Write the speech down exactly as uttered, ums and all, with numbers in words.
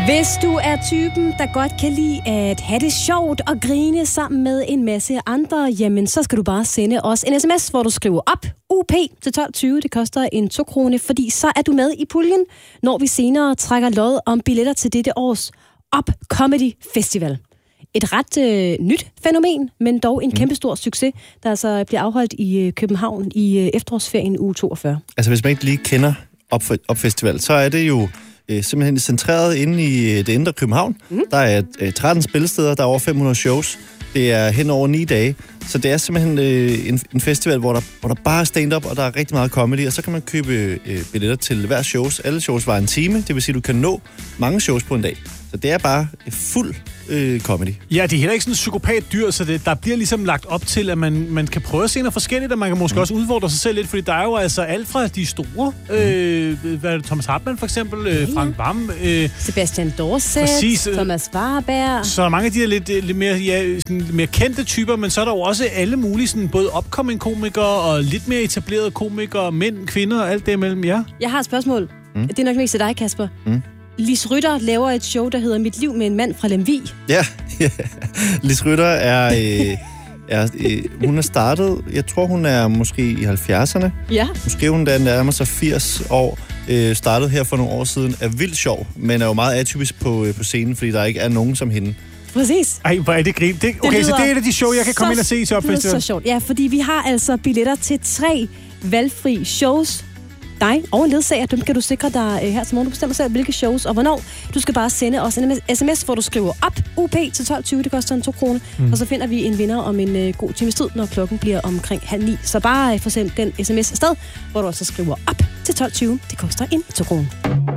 Hvis du er typen, der godt kan lide at have det sjovt og grine sammen med en masse andre, jamen så skal du bare sende os en sms, hvor du skriver op U P til tolv tyve. Det koster en to krone, fordi så er du med i puljen, når vi senere trækker lod om billetter til dette års Up Comedy Festival. Et ret øh, nyt fænomen, men dog en kæmpestor succes, der altså bliver afholdt i øh, København i øh, efterårsferien uge toogfyrre. Altså hvis man ikke lige kender Up, Up Festival, så er det jo øh, simpelthen centreret inde i det indre København. Mm. Der er øh, tretten spillesteder, der er over fem hundrede shows. Det er hen over ni dage. Så det er simpelthen øh, en, en festival, hvor der, hvor der bare er stand-up, og der er rigtig meget comedy, og så kan man købe øh, billetter til hver shows. Alle shows var en time, det vil sige, at du kan nå mange shows på en dag. Så det er bare fuld øh, comedy. Ja, det er heller ikke sådan en psykopat dyr, så det, der bliver ligesom lagt op til, at man, man kan prøve at se noget forskelligt, og man kan måske mm. også udfordre sig selv lidt, fordi der er jo altså alt fra de store, mm. øh, hvad er det, Thomas Hartmann for eksempel, øh, Frank Hvam, øh, Sebastian Dorset, præcis, øh, Thomas Warberg. Så er mange af de her lidt, lidt, mere, ja, sådan, lidt mere kendte typer, men så er der jo også alle mulige, sådan, både upcoming komikere og lidt mere etablerede komikere, mænd, kvinder og alt det imellem, ja. Jeg har et spørgsmål. Mm. Det er nok mest til dig, Kasper. Mm. Lis Rytter laver et show, der hedder Mit liv med en mand fra Lemvig. Ja, ja. Lis Rytter er, øh, er øh, hun er startet, jeg tror hun er måske i halvfjerdserne. Ja. Måske hun der nærmer sig firs år. Øh, startede her for nogle år siden, er vildt sjov, men er jo meget atypisk på, øh, på scenen, fordi der ikke er nogen som hende. Præcis. Ej, hvor er det grin. Det, okay, det så det er et af de show, jeg kan komme ind og se til Up Festival. Det er så sjovt. Ja, fordi vi har altså billetter til tre valgfri shows. Dig og en ledsager, dem kan du sikre dig her til morgen. Du bestemmer selv, hvilke shows og hvornår. Du skal bare sende os en sms, hvor du skriver op U P til tolv tyve. Det koster en to kroner. Mm. Og så finder vi en vinder om en uh, god times tid, når klokken bliver omkring halv ni. Så bare uh, få sendt den sms afsted, hvor du også skriver op til tolv tyve. Det koster en to kroner.